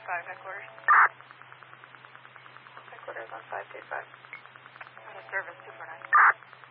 5 headquarters. Headquarters on 525. The service, 249.